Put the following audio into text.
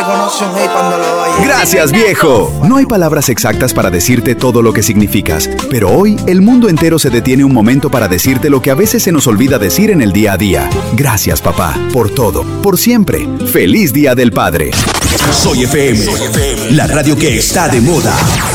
reconoce un hate cuando lo oye. Gracias, viejo. No hay palabras exactas para decirte todo lo que significas, pero hoy el mundo entero se detiene un momento para decirte lo que a veces se nos olvida decir en el día a día. Gracias, papá, por todo, por siempre. ¡Feliz Día del Padre! Soy FM, la radio que está de moda.